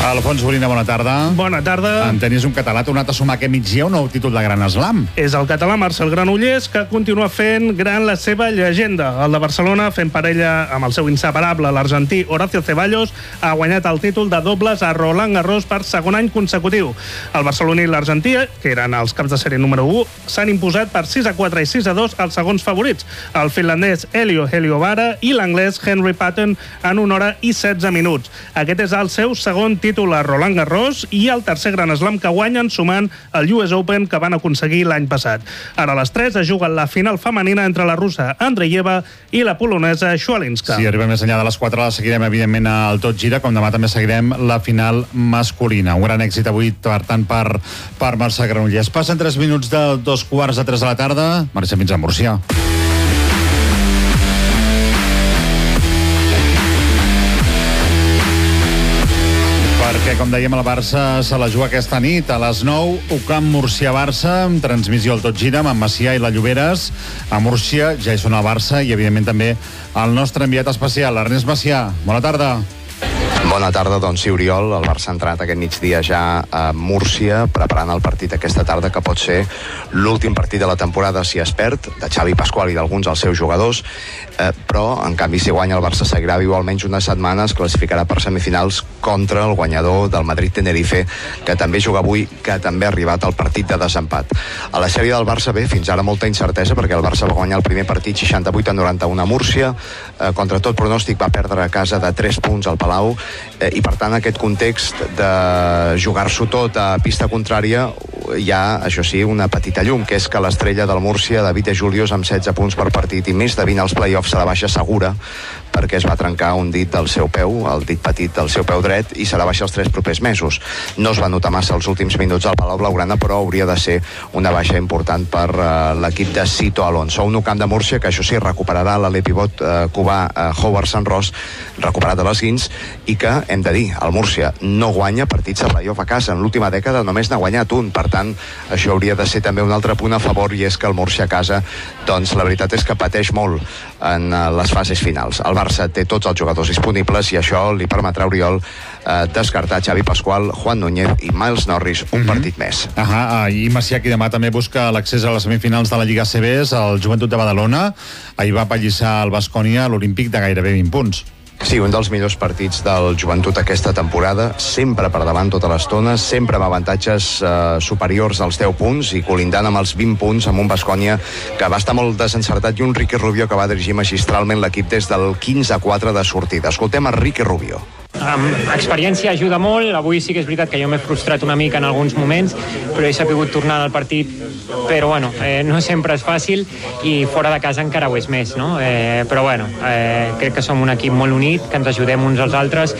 Alfons Borina, bona tarda. Bona tarda. En tenis un català ha tornat a sumar aquest migdia un nou títol de Gran Slam. És el català Marcel Granollers que continua fent gran la seva llegenda. El de Barcelona, fent parella amb el seu inseparable, l'argentí Horacio Ceballos, ha guanyat el títol de dobles a Roland Garros per segon any consecutiu. El barceloní i l'argentí, que eren els caps de sèrie número 1, s'han imposat per 6-4 i 6-2 als segons favorits, el finlandès Elio Heliovara i l'anglès Henry Patton en 1 hora i 16 minuts. Aquest és el seu segon títol a Roland Garros i el tercer Gran Slam que guanyen, sumant el US Open que van aconseguir l'any passat. Ara a les 3 es juguen la final femenina entre la russa Andreeva i la polonesa Schwalinska. Si arribem més enllà de les 4, la seguirem evidentment al Tot Gira, com demà també seguirem la final masculina. Un gran èxit avui, per tant, per Marcel Granollers. Passen 3 minuts de 2:45 de la tarda. Marxem fins a Múrcia. Perquè, com dèiem, el Barça se la juga aquesta nit a les 9, UCAM Múrcia-Barça, amb transmissió al Tot Gira, amb en Macià i la Lloberes. A Múrcia ja hi són al Barça i, evidentment, també el nostre enviat especial, Ernest Macià. Bona tarda. Bona tarda, doncs sí, Oriol. El Barça ha entrat aquest migdia ja a Múrcia, preparant el partit aquesta tarda, que pot ser l'últim partit de la temporada si es perd, de Xavi Pasqual i d'alguns dels seus jugadors, però, en canvi, si guanya el Barça seguirà viu almenys unes setmanes, classificarà per semifinals contra el guanyador del Madrid-Tenerife, que també juga avui, que també ha arribat al partit de desempat. A la sèrie del Barça, bé, fins ara molta incertesa, perquè el Barça va guanyar el primer partit 68-91 a Múrcia, contra tot pronòstic va perdre a casa de 3 punts al Palau, i per tant aquest context de jugar-s'ho tot a pista contrària hi ha, això sí, una petita llum, que és que l'estrella del Múrcia, David de Julius, amb 16 punts per partit i més de 20 als play-offs, se la baixa segura, perquè es va trencar un dit del seu peu, el dit petit del seu peu dret, i se la baixa els 3 propers mesos. No es va notar massa els últims minuts al Palau Blaugrana, però hauria de ser una baixa important per l'equip de Sito Alonso. Un UCAM de Múrcia que, això sí, recuperarà l'ale pivot cubà Howard Sanros, recuperat de l'esquins, i que, hem de dir, el Múrcia no guanya partits a playoff a casa. En l'última dècada només n'ha guanyat un, per tant, això hauria de ser també un altre punt a favor, i és que el Múrcia a casa, doncs la veritat és que pateix molt en les fases finals. El Barça té tots els jugadors disponibles i això li permetrà a Oriol descartar Xavi Pasqual, Juan Núñez i Miles Norris un partit més. I Macià, qui demà també busca l'accés a les semifinals de la Lliga ACB, el Joventut de Badalona. Ahir va apallissar el Baskonia a l'Olímpic de gairebé 20 punts. Sí, un dels millors partits del Joventut aquesta temporada, sempre per davant tota l'estona, sempre amb avantatges superiors als 10 punts i colindant amb els 20 punts, amb un Baskonia que va estar molt desencertat i un Ricky Rubio que va dirigir magistralment l'equip des del 15-4 de sortida. Escoltem a Ricky Rubio. Experiència ajuda molt. Avui sí que és veritat que jo m'he frustrat una mica en alguns moments, però he sabut tornar al partit, però bueno, no sempre és fàcil i fora de casa encara ho és més, no? Però bueno, crec que som un equip molt unit, que ens ajudem uns als altres,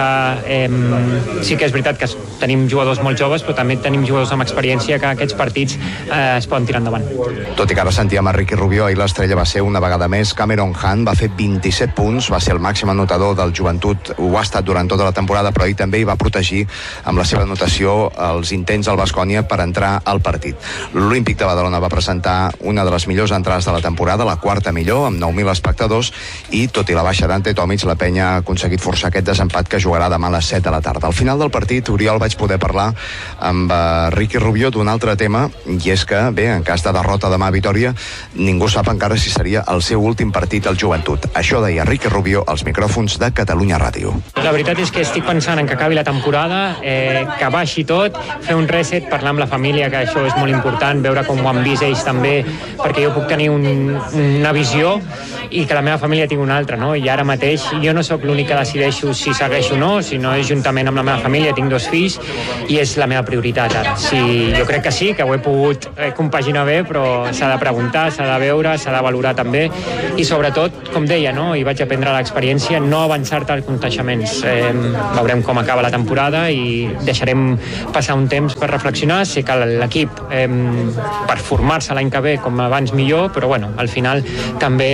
que sí que és veritat que tenim jugadors molt joves, però també tenim jugadors amb experiència que aquests partits es poden tirar endavant. Tot i que ara sentíem a Ricky Rubio, ahir l'estrella va ser una vegada més Cameron Hunt, va fer 27 punts, va ser el màxim anotador del Joventut, ho ha estat durant tota la temporada, però ahir també hi va protegir amb la seva anotació els intents del Baskonia per entrar al partit. L'Olímpic de Badalona va presentar una de les millors entrades de la temporada, la quarta millor, amb 9.000 espectadors, i tot i la baixa d'Ante Tomic, la penya ha aconseguit forçar aquest desempat que jugarà demà a les 7 de la tarda. Al final del partit, Oriol, vaig poder parlar amb Ricky Rubio d'un altre tema, i és que, bé, en cas de derrota demà a Vitòria, ningú sap encara si seria el seu últim partit al Joventut. Això deia Ricky Rubio als micròfons de Catalunya Ràdio. La veritat és que estic pensant en que acabi la temporada, que baixi tot, fer un reset, parlar amb la família, que això és molt important, veure com ho han vist ells també, perquè jo puc tenir una visió i que la meva família tingui una altra, no? I ara mateix jo no sóc l'únic que decideixo si segueixo o no, sinó és juntament amb la meva família, tinc 2 fills i és la meva prioritat ara. Sí, jo crec que sí, que ho he pogut compaginar bé, però s'ha de preguntar, s'ha de veure, s'ha de valorar també, i sobretot, com deia, no? I vaig aprendre l'experiència, no avançar-te als conteixements. Veurem com acaba la temporada i deixarem passar un temps per reflexionar. Sé que l'equip per formar-se l'any que ve com abans millor, però bueno, al final també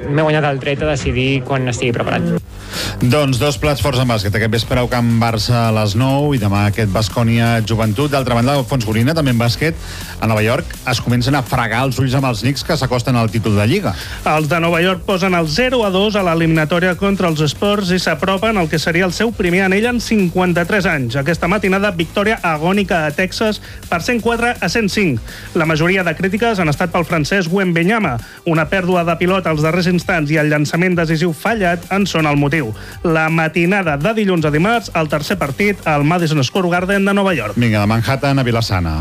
m'he guanyat el dret a decidir quan estigui preparat. Doncs 2 plats forts en bàsquet. Aquest vespre au Camp Barça a les 9 i demà aquest Baskonia Joventut. D'altra banda, Alfons Gorina, també en bàsquet, a Nova York es comencen a fregar els ulls amb els Knicks que s'acosten al títol de Lliga. Els de Nova York posen el 0-2 a l'eliminatòria contra els Spurs i s'apropen al que seria el seu primer anell en 53 anys. Aquesta matinada, victòria agònica a Texas per 104-105. La majoria de crítiques han estat pel francès Wembanyama. Una pèrdua de pilot als darrers instants i el llançament decisiu fallat en són el motiu. La matinada de dilluns a dimarts, el tercer partit al Madison Square Garden de Nova York. Vinga, de Manhattan a Vilassana.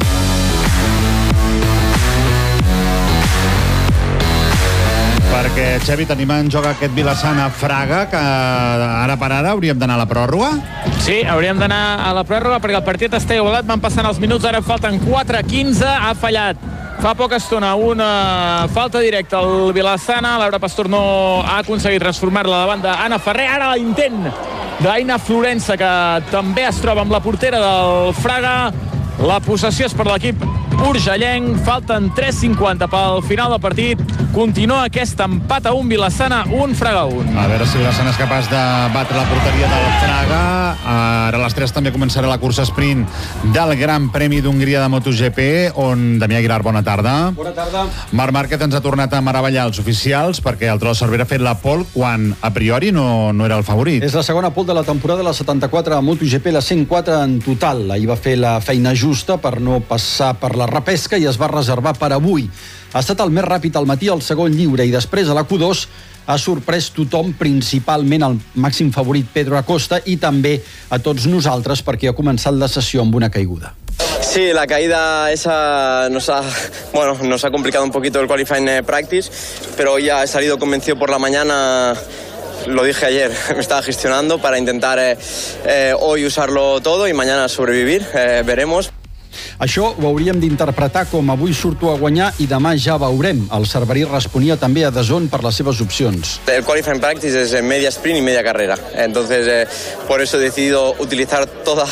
Perquè, Xavi, tenim en joc aquest Vilassana-Fraga, que ara per ara hauríem d'anar a la pròrroga? Sí, hauríem d'anar a la pròrroga perquè el partit està igualat, van passant els minuts, ara falten 4-15, ha fallat fa poca estona una falta directa al Vilassana. Laura Pastor no ha aconseguit transformar-la davant d'Anna Ferrer. Ara l'intent d'Aina Florença, que també es troba amb la portera del Fraga. La possessió és per l'equip urgellenc. Falten 3:50 pel final del partit. Continua aquest empat a 1, Vilassana 1, Fraga 1. A veure si Vilassana és capaç de batre la porteria del Fraga. Ara a les 3 també començarà la cursa sprint del Gran Premi d'Hongria de MotoGP, on Damià Aguilar, bona tarda. Bona tarda. Marc Márquez ens ha tornat a meravellar els oficials perquè el Tro de Cervera ha fet la pole quan a priori no era el favorit. És la segona pole de la temporada, la 74 a MotoGP, la 104 en total. Ahir va fer la feina justa per no passar per la repesca i es va reservar per avui. Ha estat el més ràpid al matí, al segon lliure, i després a la Q2 ha sorprès tothom, principalment el màxim favorit Pedro Acosta i també a tots nosaltres perquè ha començat la sessió amb una caiguda. Sí, la caída esa nos ha complicado un poquito el qualifying practice, pero hoy ya he salido convencido por la mañana. Lo dije ayer, me estaba gestionando para intentar hoy usarlo todo y mañana sobrevivir, veremos. Això ho hauríem d'interpretar com avui surto a guanyar i demà ja veurem. El cerverí responia també a DAZN per les seves opcions. El qualifying practice es media sprint y media carrera, entonces por eso he decidido utilizar toda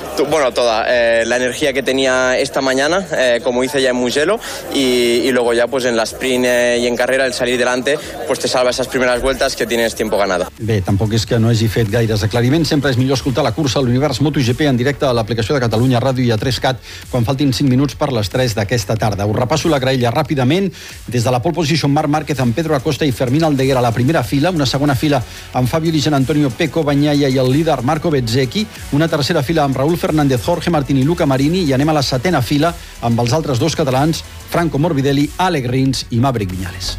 la energía que tenía esta mañana, como hice ya en Mugello, y luego ya pues en la sprint y en carrera el salir delante pues te salva esas primeras vueltas que tienes tiempo ganado. Bé, tampoc és que no hagi fet gaires aclariments. Sempre és millor escoltar la cursa a l'univers MotoGP en directe a l'aplicació de Catalunya Ràdio i a 3CAT quan faltin 5 minuts per les 3 d'aquesta tarda. Us repasso la graella ràpidament. Des de la pole position, Marc Márquez amb Pedro Acosta i Fermín Aldeguer a la primera fila, una segona fila amb Fabio Di Gianantonio, Pecco Bagnaia i el líder Marco Bezzecchi, una tercera fila amb Raúl Fernández, Jorge Martín i Luca Marini, i anem a la setena fila amb els altres dos catalans, Franco Morbidelli, Àlex Rins i Maverick Viñales.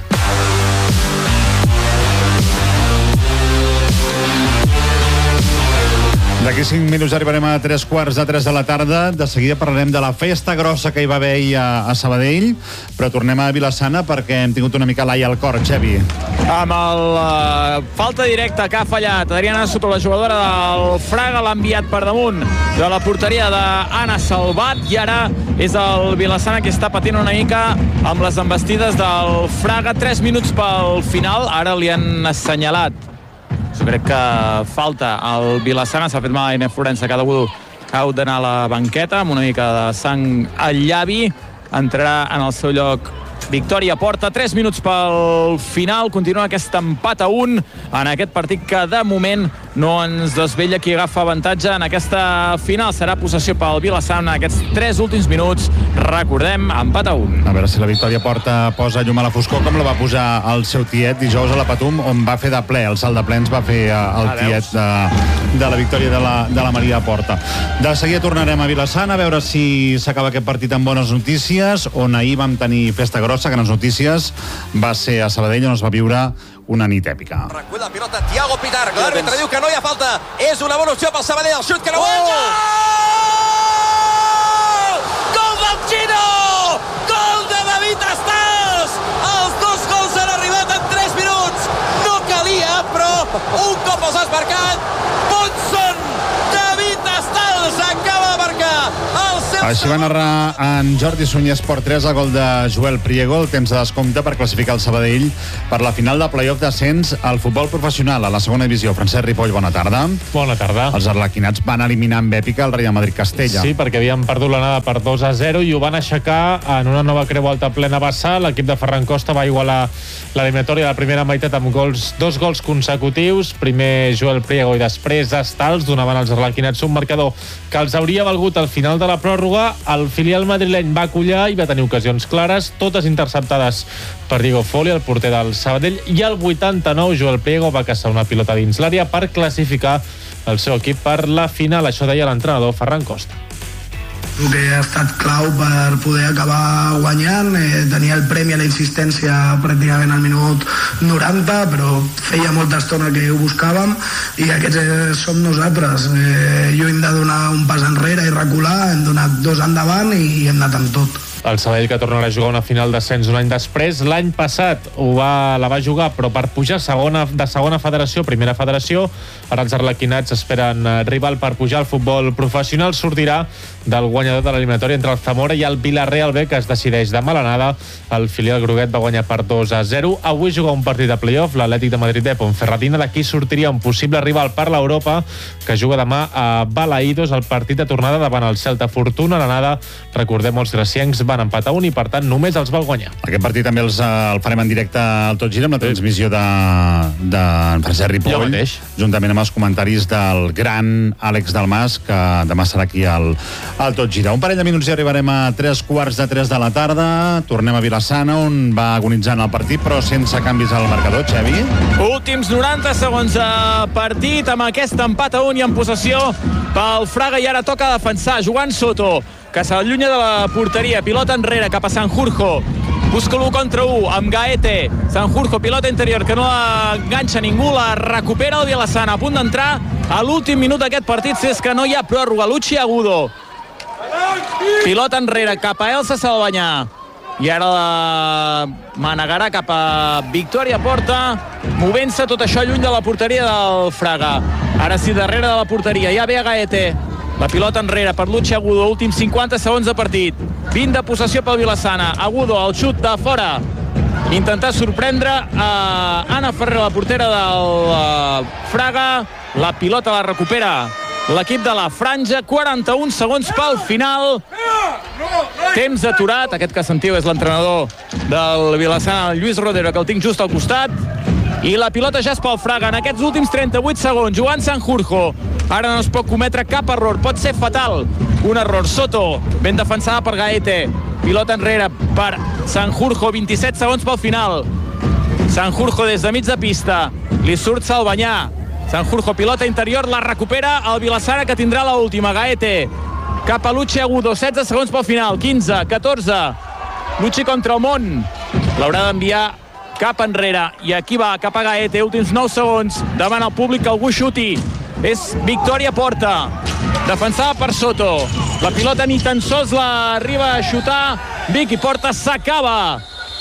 D'aquí 5 minuts arribarem a 3:15 de la tarda. De seguida parlarem de la festa grossa que hi va haver ahir a Sabadell, però tornem a Vilassana perquè hem tingut una mica l'ai al cor, Xavi. Amb el falta directa que ha fallat Adriana Soto, la jugadora del Fraga, l'ha enviat per damunt de la porteria d'Anna Salvat, i ara és el Vilassana que està patint una mica amb les envestides del Fraga. 3 minuts pel final, ara li han assenyalat. Jo crec que falta al Vilassana, s'ha fet mal a Aina Florença, que ha hagut d'anar a la banqueta amb una mica de sang al llavi. Entrarà en el seu lloc Victòria Porta. 3 minuts pel final, continua aquest empat a 1 en aquest partit que de moment no ens desvella qui agafa avantatge en aquesta final. Serà possessió pel Vilassana aquests 3 últims minuts. Recordem, empat a 1. A veure si la Victòria Porta posa llum a la foscor com la va posar el seu tiet dijous a la Patum, on va fer de ple, el salt de plens va fer el tiet de la victòria de la Maria Porta. De seguida tornarem a Vilassana a veure si s'acaba aquest partit amb bones notícies, on ahir vam tenir festa grossa. Grans notícies va ser a Sabadell, on es va viure una nit èpica. Recull la pilota Thiago Pitar, l'àrbitre diu que no hi ha falta, és una bona opció pel Sabadell, el xut que no guanya! Gol del Gino! Gol de David Estals! Els 2 gols han arribat en 3 minuts, no calia, però un cop els has marcat, bons són! David Estals acaba de marcar el seu Així va narrar en Jordi Sunyer, Esport 3, el gol de Joel Priego, el temps de descompte per classificar el Sabadell per la final de playoff d'ascens al futbol professional a la segona divisió. Francesc Ripoll, bona tarda. Bona tarda. Els arlequinats van eliminar amb èpica el Real Madrid-Castella. Sí, perquè havien perdut l'anada per 2-0 i ho van aixecar en una nova creu alta plena vessar. L'equip de Ferran Costa va igualar l'eliminatòria de la primera meitat amb dos gols consecutius. Primer Joel Priego i després Estals donaven als arlequinats un marcador que els hauria valgut al final de la pròrroga. El filial madrileny va collar i va tenir ocasions clares, totes interceptades per Diego Foli, el porter del Sabadell, i al 89 Joel Priego va caçar una pilota dins l'àrea per classificar el seu equip per la final. Això deia l'entrenador Ferran Costa. El que ha estat clau per poder acabar guanyant, tenia el premi a la insistència pràcticament al minut 90, però feia molta estona que ho buscàvem i aquests som nosaltres. Lluny de donar un pas enrere i recular, hem donat dos endavant i hem anat amb tot. El Sabadell, que tornarà a jugar una final d'ascens un any després. L'any passat la va jugar, però per pujar de segona federació, primera federació. Ara els arlequinats esperen rival per pujar al futbol professional. Sortirà del guanyador de l'eliminatòria entre el Zamora i el Villarreal B, que es decideix de malanada. El filial groguet va guanyar per 2-0. Avui juga un partit de playoff, l'Atlètic de Madrid de Ponferradina. D'aquí sortiria un possible rival per l'Europa, que juga demà a Balaïdos, el partit de tornada davant el Celta. Fortuna, l'anada, recordem, els graciencs van empatar un i per tant només els va guanyar. Aquest partit també el farem en directe al Tot Gira amb la transmissió de Francesc Ripoll, juntament amb els comentaris del gran Àlex Dalmas, que demà serà aquí al Tot Gira. Un parell de minuts i arribarem a 3:45 de la tarda. Tornem a Vilassana, on va agonitzant el partit, però sense canvis al marcador. Xavi? Últims 90 segons de partit amb aquest empat a 1 i en possessió pel Fraga, i ara toca defensar Joan Soto, que s'allunya de la porteria, pilota enrere cap a Sanjurjo, busca l'1 contra 1 amb Gaete. Sanjurjo, pilota interior que no enganxa ningú, la recupera el Vilassana, a punt d'entrar a l'últim minut d'aquest partit, si és que no hi ha pròrroga. Luchi Agudo, pilota enrere cap a Elsa Salvanyà, i ara la manegarà cap a Victòria Porta, movent-se tot això lluny de la porteria del Fraga. Ara sí, darrere de la porteria, ja ve a Gaete. La pilota enrere per Luchi Agudo, últims 50 segons de partit. 20 de possessió pel Vilassana. Agudo, el xut de fora. Intentar sorprendre a Anna Ferrer, la portera del Fraga. La pilota la recupera l'equip de la Franja. 41 segons pel final. Temps aturat. Aquest que sentiu és l'entrenador del Vilassana, Lluís Rodero, que el tinc just al costat. I la pilota ja és pel Fraga en aquests últims 38 segons. Joan Sanjurjo. Ara no es pot cometre cap error, pot ser fatal un error. Soto, ben defensada per Gaete, pilota enrere per Sanjurjo, 27 segons pel final. Sanjurjo des de mig de pista, li surt Salvanyà. Sanjurjo, pilota interior, la recupera el Vilassana, que tindrà l'última. Gaete cap a Luchi Agudo, 16 segons pel final. 15, 14, Luchi contra el món, l'haurà d'enviar cap enrere, i aquí va, cap a Gaete, últims 9 segons, davant el públic que algú xuti. És Victòria Porta, defensada per Soto. La pilota ni tan sols la arriba a xutar. Vicky Porta, s'acaba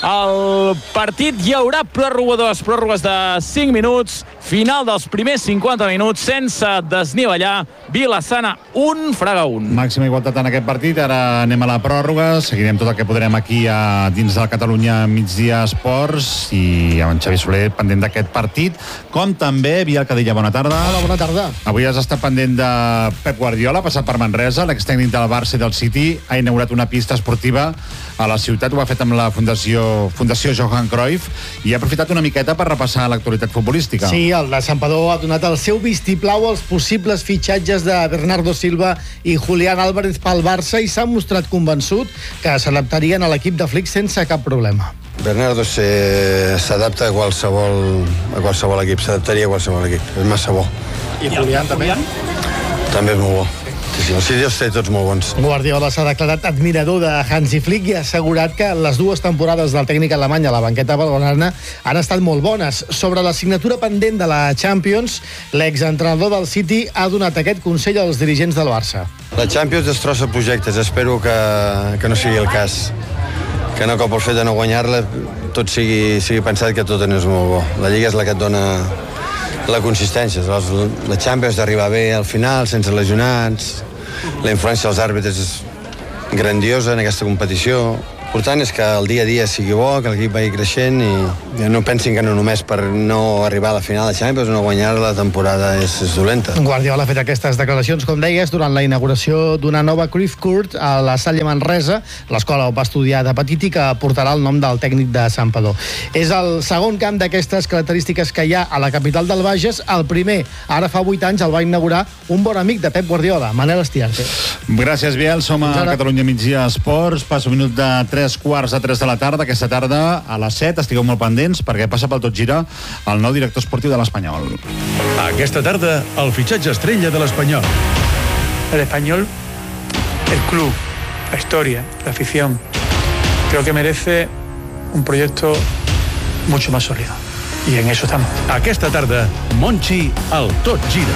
el partit. Hi haurà pròrrogues de 5 minuts. Final dels primers 50 minuts sense desnivellar. Vilassana 1, Fraga 1. Màxima igualtat en aquest partit. Ara anem a la pròrroga. Seguirem tot el que podrem aquí dins del Catalunya Migdia Esports, i amb en Xavi Soler pendent d'aquest partit, com també Biel Cadilla, bona tarda. Hola, bona tarda. Avui has estat pendent de Pep Guardiola, passat per Manresa, l'extècnic del Barça i del City. Ha inaugurat una pista esportiva a la ciutat, ho ha fet amb la Fundació Johan Cruyff, i ha aprofitat una miqueta per repassar l'actualitat futbolística. Sí, el de Santpedor ha donat el seu vistiplau als possibles fitxatges de Bernardo Silva i Julián Álvarez pel Barça, i s'ha mostrat convençut que s'adaptarien a l'equip de Flick sense cap problema. Bernardo s'adapta a qualsevol equip, s'adaptaria a qualsevol equip, és massa bo. I Julián també? També és molt bo. Sí, els Sirius té tots molt bons. Guardiola s'ha declarat admirador de Hansi Flick i ha assegurat que les 2 temporades del tècnic alemany a la banqueta blaugrana han estat molt bones. Sobre la signatura pendent de la Champions, l'exentrenador del City ha donat aquest consell als dirigents del Barça. La Champions destrossa projectes, espero que no sigui el cas. Que no, que pel fet de no guanyar-la tot sigui pensat que tot no és molt bo. La Lliga és la que et dona la consistència. La Champions d'arribar bé al final, sense lesionats, la influència dels àrbitres grandiosa en aquesta competició. L'important és que el dia a dia sigui bo, que l'equip vagi creixent i no pensin que no només per no arribar a la final de Champions, no guanyar la temporada és dolenta. Guardiola ha fet aquestes declaracions, com deies, durant la inauguració d'una nova Cruyff Court a la Salle Manresa, l'escola on va estudiar de petit i que portarà el nom del tècnic de Santpedor. És el segon camp d'aquestes característiques que hi ha a la capital del Bages. El primer, ara fa 8 anys, el va inaugurar un bon amic de Pep Guardiola, Manel Estiarte. Gràcies, Biel. Som a Catalunya Migdia Esports. Passa un minut de 3:45 de la tarda. Aquesta tarda a les 7 estigueu molt pendents perquè passa pel Tot Gira el nou director esportiu de l'Espanyol. Aquesta tarda, el fitxatge estrella de l'Espanyol. El Español, el club, la historia, la afición, creo que merece un proyecto mucho más sólido. Y en eso estamos. Aquesta tarda, Monchi, al Tot Gira.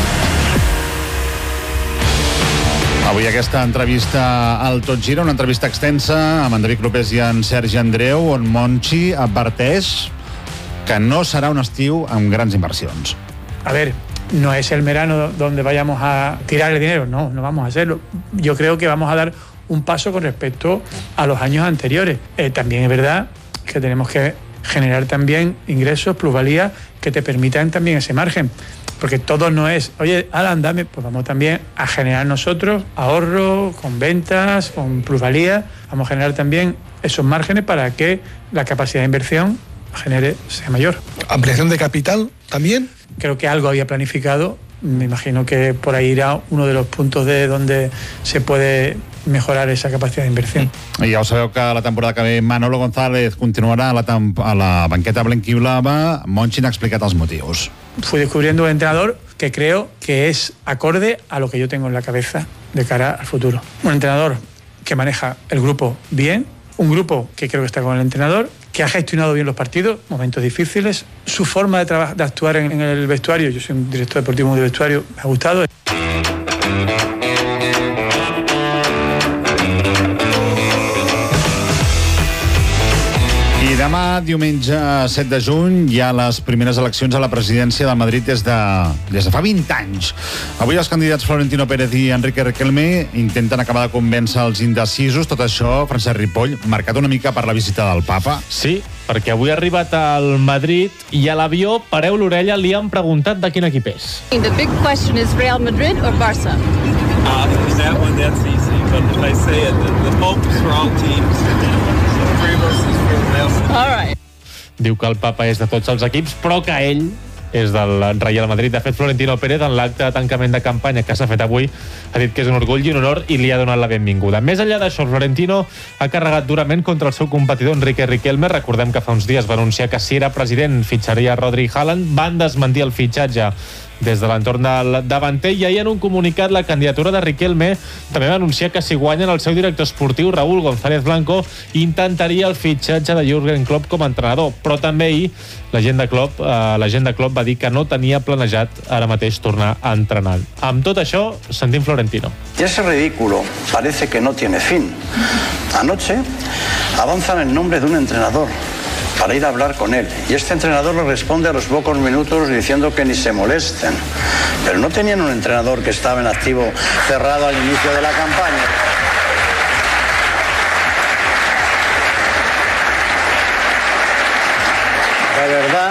Avui aquesta entrevista al Tot Gira, una entrevista extensa amb en David Clopés i en Sergi Andreu, on Monchi adverteix que no serà un estiu amb grans inversions. A ver, no es el verano donde vayamos a tirar el dinero, no vamos a hacerlo. Yo creo que vamos a dar un paso con respecto a los años anteriores. También es verdad que tenemos que generar también ingresos, plusvalías, que te permitan también ese margen. Porque todo no es, oye, Alan, dame, pues vamos también a generar nosotros ahorro, con ventas, con plusvalía. Vamos a generar también esos márgenes para que la capacidad de inversión sea mayor. ¿Ampliación de capital también? Creo que algo había planificado. Me imagino que por ahí irá uno de los puntos de donde se puede mejorar esa capacidad de inversión. I ja ho sabeu que la temporada que ve Manolo González continuarà a la banqueta blanquiblava. Monchi n'ha explicat els motius. Fui descubriendo un entrenador que creo que es acorde a lo que yo tengo en la cabeza de cara al futuro. Un entrenador que maneja el grupo bien, un grupo que creo que está con el entrenador, que ha gestionado bien los partidos, momentos difíciles, su forma de actuar en el vestuario. Yo soy un director deportivo de vestuario, me ha gustado. I demà, diumenge 7 de juny, hi ha les primeres eleccions a la presidència del Madrid des de fa 20 anys. Avui els candidats Florentino Pérez i Enrique Riquelme intenten acabar de convèncer els indecisos. Tot això, Francesc Ripoll, marcat una mica per la visita del papa. Sí, perquè avui ha arribat al Madrid i a l'avió, pareu l'orella, li han preguntat de quin equip és. The big question is Real Madrid or Barça? That one, that's easy, but if I say it, the focus for all teams. All right. Diu que el papa és de tots els equips, però que ell és del Real Madrid. De fet, Florentino Pérez, en l'acte de tancament de campanya que s'ha fet avui, ha dit que és un orgull i un honor i li ha donat la benvinguda. Més enllà d'això, Florentino ha carregat durament contra el seu competidor Enrique Riquelme. Recordem que fa uns dies va anunciar que si era president fitxaria Rodri i Haaland. Van desmentir el fitxatge des de l'entorn del davanter, i ahir en un comunicat la candidatura de Riquelme també va anunciar que si guanyen el seu director esportiu Raúl González Blanco intentaria el fitxatge de Jürgen Klopp com a entrenador, però també ahir l'agent de Klopp va dir que no tenia planejat ara mateix tornar a entrenar. Amb tot això, sentim Florentino. Y ese ridículo parece que no tiene fin. Anoche avanzan el nombre de un entrenador para ir a hablar con él. Y este entrenador le responde a los pocos minutos diciendo que ni se molesten. Pero no tenían un entrenador que estaba en activo cerrado al inicio de la campaña. De verdad,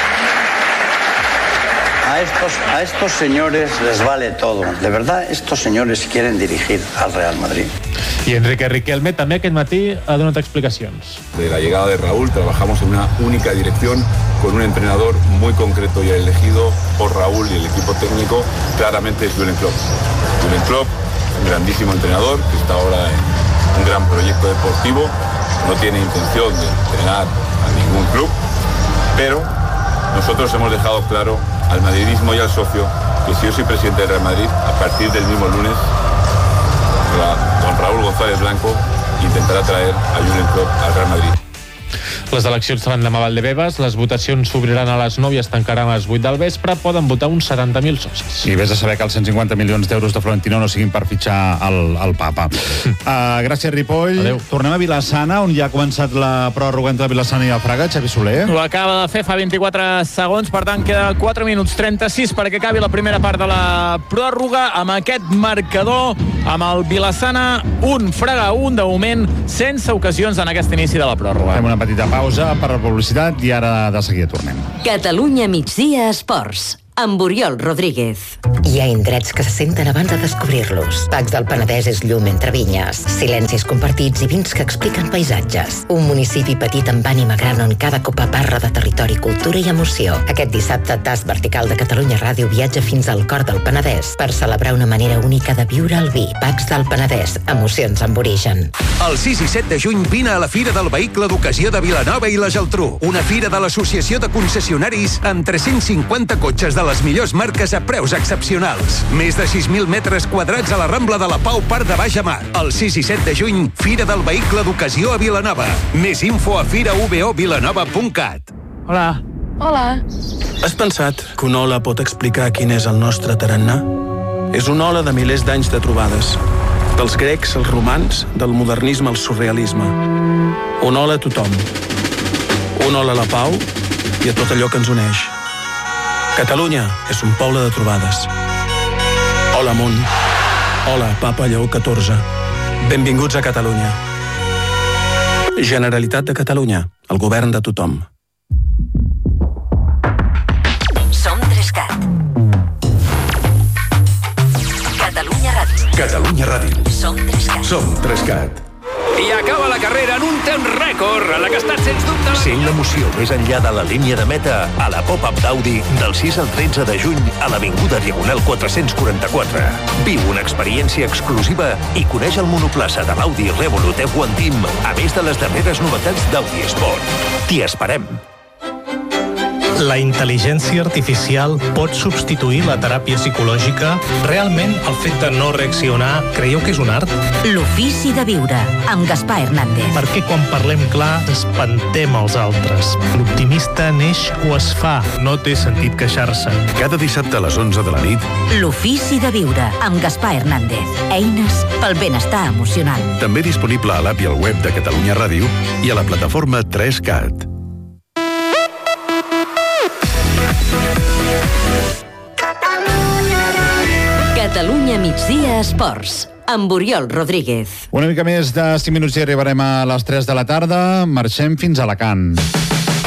a estos señores les vale todo. De verdad, estos señores quieren dirigir al Real Madrid. I Enrique Riquelme també aquest matí ha donat explicacions. De la llegada de Raúl trabajamos en una única dirección con un entrenador muy concreto y elegido por Raúl y el equipo técnico claramente es Jürgen Klopp. Jürgen Klopp, un grandísimo entrenador que está ahora en un gran proyecto deportivo, no tiene intención de entrenar a ningún club, pero nosotros hemos dejado claro al madridismo y al socio que si yo soy presidente del Real Madrid, a partir del mismo lunes, con Raúl González Blanco intentarà traer a Jürgen Klopp al Real Madrid. Les eleccions seran demà a Valdebebas, les votacions s'obriran a les 9 i es tancaran a les 8 del vespre, poden votar uns 70.000 socis. I vés a saber que els 150 milions d'euros de Florentino no siguin per fitxar el papa. Gràcies, Ripoll. Adéu. Tornem a Vilassana, on ja ha començat la pròrroga entre Vilassana i el Fraga. Xavi Soler. Ho acaba de fer fa 24 segons, per tant queda 4 minuts 36 perquè acabi la primera part de la pròrroga amb aquest marcador amb el Vilassana 1, Fraga 1, de moment sense ocasions en aquest inici de la pròrroga. Fem una petita pausa per la publicitat i ara de seguida tornem. Catalunya migdia esports, amb Oriol Rodríguez. Hi ha indrets que se senten abans de descobrir-los. Pacs del Penedès és llum entre vinyes, silencis compartits i vins que expliquen paisatges. Un municipi petit amb ànima gran on cada copa parla de territori, cultura i emoció. Aquest dissabte, Tast Vertical de Catalunya Ràdio viatja fins al cor del Penedès per celebrar una manera única de viure el vi. Pacs del Penedès, emocions amb origen. El 6 i 7 de juny vine a la Fira del Vehicle d'Ocasió de Vilanova i la Geltrú. Una fira de l'Associació de Concessionaris amb 350 cotxes de les millors marques a preus excepcionals. Més de 6.000 metres quadrats a la Rambla de la Pau, Parc de Baix a Mar. El 6 i 7 de juny, Fira del Vehicle d'Ocasió a Vilanova. Més info a firavovilanova.cat. Hola. Hola. Has pensat que una ola pot explicar quin és el nostre tarannà? És una ola de milers d'anys de trobades. Dels grecs als romans, del modernisme al surrealisme. Una ola a tothom. Una ola a la pau i a tot allò que ens uneix. Catalunya és un poble de trobades. Hola, món. Hola, Papa Lleó XIV. Benvinguts a Catalunya. Generalitat de Catalunya, el govern de tothom. Som 3CAT. Catalunya Ràdio. Catalunya Ràdio. Som 3CAT. Som 3CAT. I acaba la carrera en un temps rècord, a la que ha estat sens dubte... Sent l'emoció més enllà de la línia de meta a la Pop-Up d'Audi del 6 al 13 de juny a l'Avinguda Diagonal 444. Viu una experiència exclusiva i coneix el monoplaça de l'Audi Revolut F1 Team, a més de les darreres novetats d'Audi Sport. T'hi esperem. La intel·ligència artificial pot substituir la teràpia psicològica? Realment, el fet de no reaccionar, creieu que és un art? L'ofici de viure, amb Gaspar Hernández. Perquè quan parlem clar, espantem els altres. L'optimista neix o es fa, no té sentit queixar-se. Cada dissabte a les 11 de la nit. L'ofici de viure, amb Gaspar Hernández. Eines pel benestar emocional. També disponible a l'app i al web de Catalunya Ràdio i a la plataforma 3CAT. Catalunya migdia esports, amb Oriol Rodríguez. Una mica més de 5 minuts i arribarem a les 3 de la tarda. Marxem fins a Alacant.